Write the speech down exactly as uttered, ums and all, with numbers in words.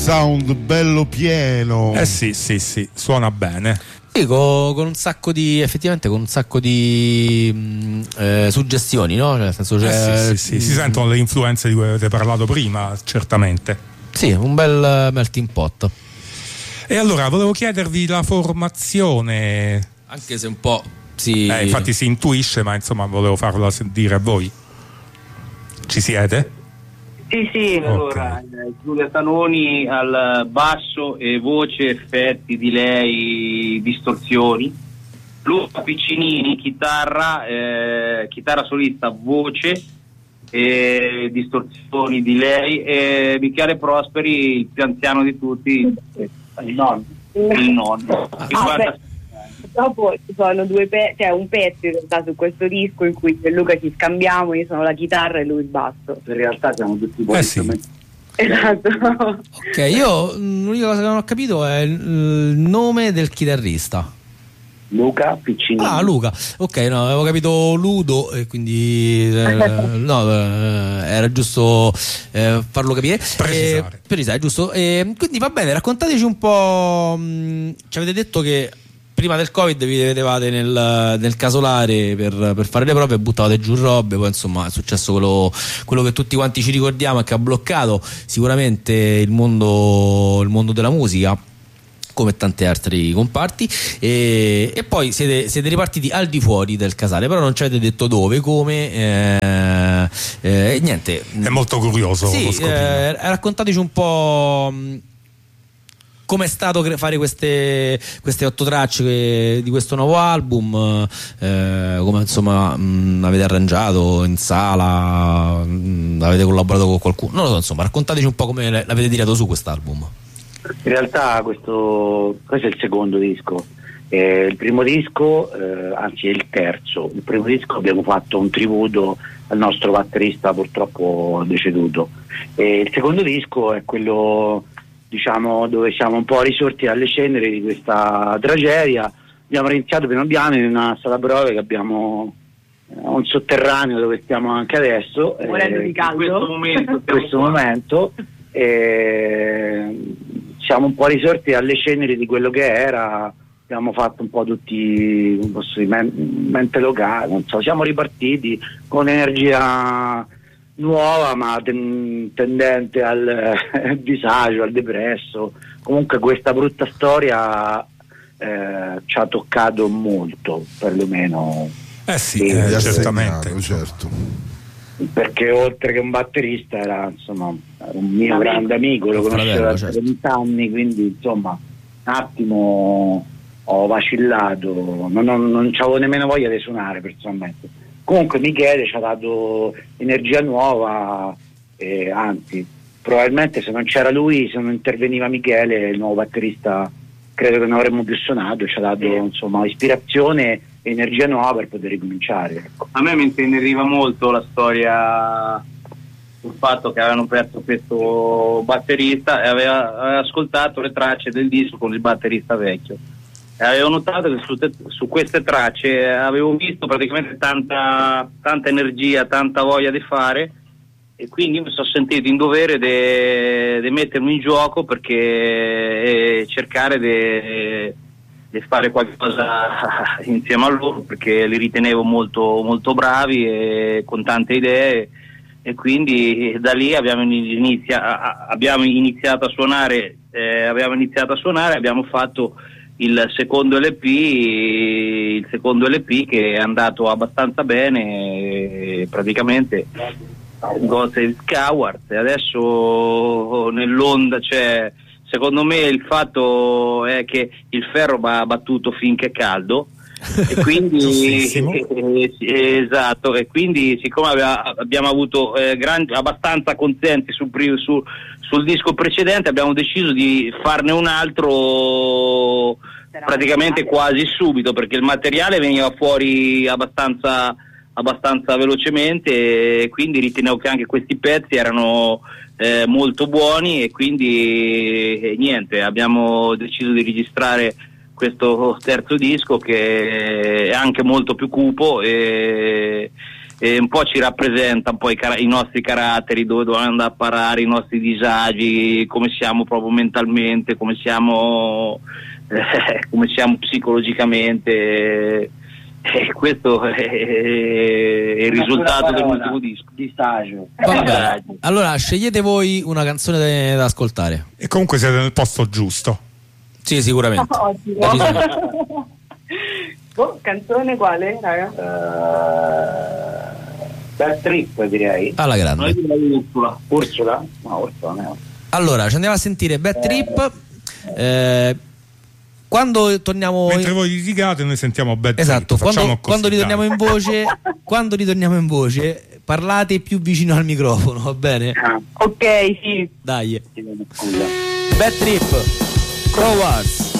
sound bello pieno. Eh sì, sì, sì, suona bene. Sì, con, con un sacco di, effettivamente con un sacco di mh, eh, suggestioni, no? Cioè, nel senso, cioè, eh sì, sì, sì. Si sentono le influenze di cui avete parlato prima, certamente. Sì, un bel melting pot. E allora volevo chiedervi la formazione, anche se un po' si... eh, infatti si intuisce, ma insomma volevo farlo sentire a voi. Ci siete? Sì, sì, Okay. allora Giulia Tanoni al basso e voce, effetti, delay, distorsioni. Luca Piccinini, chitarra, eh, chitarra solista, voce, e distorsioni, delay, e Michele Prosperi, il più anziano di tutti, il nonno. Il nonno. Ah, dopo ci sono due pezzi, cioè un pezzo in realtà su questo disco in cui io e Luca ci scambiamo, io sono la chitarra e lui il basso. In realtà siamo tutti Eh sì. Esatto. Ok, io mh, l'unica cosa che non ho capito è il, il nome del chitarrista. Luca Piccinini. Ah, Luca. Ok, no, avevo capito Ludo e quindi eh, no, eh, era giusto eh, farlo capire. Precisare. Eh, precisare, giusto. Eh, quindi va bene, raccontateci un po'. Mh, ci avete detto che prima del Covid vi vedevate nel, nel casolare per, per fare le prove e buttavate giù robe, poi insomma è successo quello, quello che tutti quanti ci ricordiamo e che ha bloccato sicuramente il mondo, il mondo della musica, come tanti altri comparti, e, e poi siete, siete ripartiti al di fuori del casale, però non ci avete detto dove, come, eh, eh, niente. È molto curioso. Sì, eh, raccontateci un po' com'è stato fare queste, queste otto tracce che, di questo nuovo album, eh, come insomma mh, avete arrangiato in sala, mh, avete collaborato con qualcuno, non lo so, insomma raccontateci un po' come l'avete tirato su quest'album. In realtà questo, questo è il secondo disco. Eh, il primo disco, eh, anzi è il terzo. Il primo disco abbiamo fatto un tributo al nostro batterista purtroppo deceduto. E il secondo disco è quello, diciamo, dove siamo un po' risorti dalle ceneri di questa tragedia. Abbiamo iniziato piano piano in una sala prove che abbiamo un sotterraneo dove stiamo anche adesso. Morendo eh, di caldo. In questo momento. In questo momento. Eh, siamo un po' risorti alle ceneri di quello che era, abbiamo fatto un po' tutti, un po' di mente locale, non so, siamo ripartiti con energia nuova ma ten- tendente al eh, disagio, al depresso. Comunque questa brutta storia eh, ci ha toccato molto, perlomeno. Eh sì, Sì, eh, Vi ha certamente. segnato, certo. Perché oltre che un batterista era insomma un mio Amico. grande amico, lo Un conoscevo fratello, da certo. vent'anni, quindi insomma un attimo ho vacillato, non, non, non c'avevo nemmeno voglia di suonare personalmente. Comunque Michele ci ha dato energia nuova, e anzi probabilmente se non c'era lui, se non interveniva Michele, il nuovo batterista, credo che non avremmo più suonato. Ci ha dato insomma ispirazione, energia nuova per poter ricominciare, ecco. A me mi inteneriva molto la storia sul fatto che avevano perso questo batterista e aveva, aveva ascoltato le tracce del disco con il batterista vecchio e avevo notato che su, te, su queste tracce avevo visto praticamente tanta, tanta energia, tanta voglia di fare, e quindi mi sono sentito in dovere di mettermi in gioco perché eh, cercare di di fare qualcosa insieme a loro, perché li ritenevo molto, molto bravi e con tante idee, e quindi da lì abbiamo, inizia, abbiamo iniziato a suonare eh, abbiamo iniziato a suonare abbiamo fatto il secondo L P il secondo L P che è andato abbastanza bene, praticamente God Save Cowards, e adesso nell'onda c'è. Secondo me il fatto è che il ferro va battuto finché è caldo e quindi eh, esatto, e quindi siccome aveva, abbiamo avuto eh, gran, abbastanza consensi sul, su, sul disco precedente, abbiamo deciso di farne un altro praticamente quasi subito, perché il materiale veniva fuori abbastanza abbastanza velocemente, e quindi ritenevo che anche questi pezzi erano eh, molto buoni, e quindi eh, niente, abbiamo deciso di registrare questo terzo disco che è anche molto più cupo, e, e un po' ci rappresenta un po' i, car- i nostri caratteri, dove dobbiamo andare a parare, i nostri disagi, come siamo proprio mentalmente, come siamo, eh, come siamo psicologicamente. E questo è il risultato dell'ultimo disco. Disagio. Vabbè, allora scegliete voi una canzone da, da ascoltare. E comunque siete nel posto giusto. Sì, sicuramente. Ottimo. Oh, canzone quale, raga? Uh, Bad Trip, direi. Alla grande. Ursula. Ursula? No, Ursula no. Allora, ci andiamo a sentire Bad Trip. Eh, quando torniamo Mentre in... voi litigate noi sentiamo Bad Esatto, Trip. Facciamo quando, così, quando ritorniamo dai. in voce, quando ritorniamo in voce, parlate più vicino al microfono, va bene? Ah, Ok, sì. Dai. scusa. Bad Trip. Pro Wars.